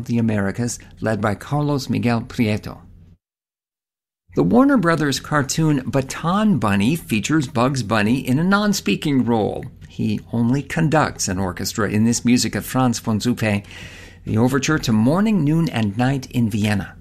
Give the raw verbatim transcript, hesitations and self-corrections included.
of the Americas, led by Carlos Miguel Prieto. The Warner Brothers cartoon Baton Bunny features Bugs Bunny in a non-speaking role. He only conducts an orchestra in this music of Franz von Suppé, the overture to Morning, Noon, and Night in Vienna.